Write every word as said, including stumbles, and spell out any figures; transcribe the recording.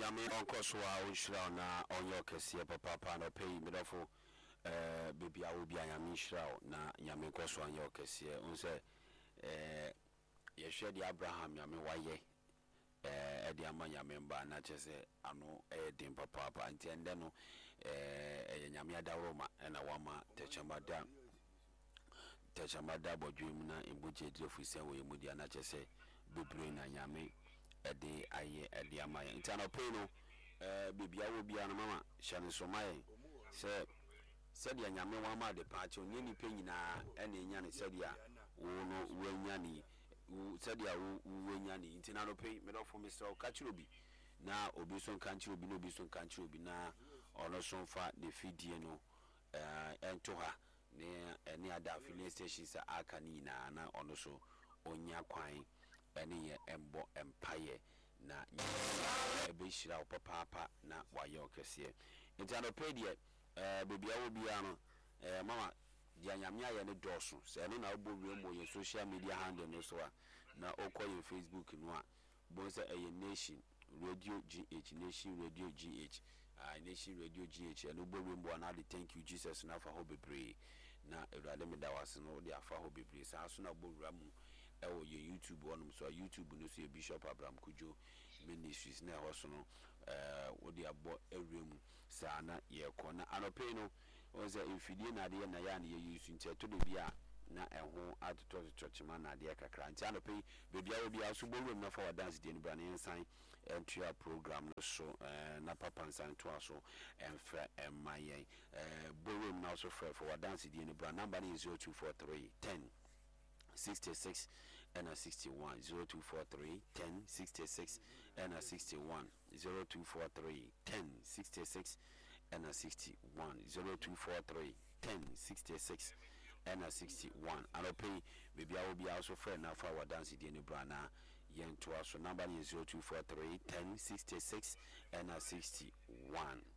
Yami onko so a unshira na onyo kese papa pa no pay medofo eh bibia obi anyame shira na nyame koso onyo kese unse eh yehwe di Abraham yame waye eh edi ama nyame mba na chese ano eh din papa pa ntende no eh nyame adawroma na wama techamada techamada bodwim na imbuje direfuse we mudi na chese bebre na nyame ede aye ede amaye ntana peno eh bibia wo bia na mama hyane somaye se se dia nyame wa ma de paache onye ni pe nyina ene nya ne se dia wo no wo nya ni se dia wo wo nya ni ntana no pe me do fo Mister Kachirobi na obi so Kachirobi no obi so Kachirobi na ono so fa de fidie no eh ento ha ne ene ada filling stations aka ni na na ono so onya kwan ene ye embo empire na ebe shira papa na waye okese ntano pedie eh bibia wo bia no eh mama dia nyame aye ne doso se ne na obo wi mo ye social media handle no so a na okoye Facebook no a bonse eye nation radio gh nation radio gh ah nation radio gh and obo wi mo na de thank you Jesus na fa ho bebre na ewrade me da wase no de afa ho bebre sa so na obo wura mu ewo ye YouTube onum so YouTube no so Bishop Abraham Kujo Ministries na hoso no eh wodi abo ewremu sa na ye kona anope no onse ifidie na de na ya na ye use nche to do bia na eho atoto tochima na de kakra nche anope bebia wo bia so bowrem na for dance de ni bra na ensan entry program no so eh na papa nsan to aso emfa emaye eh bowrem na so for for dance de ni bra number is zero two four three ten sixty-six and a sixty-one zero two four three ten sixty-six and a sixty-one zero two four three ten sixty-six and a sixty-one zero two four three ten sixty-six and a sixty-one. I'll pay maybe I will be also friend now for our dance in Brana yen to us. So number is zero two four three ten sixty-six and a sixty-one.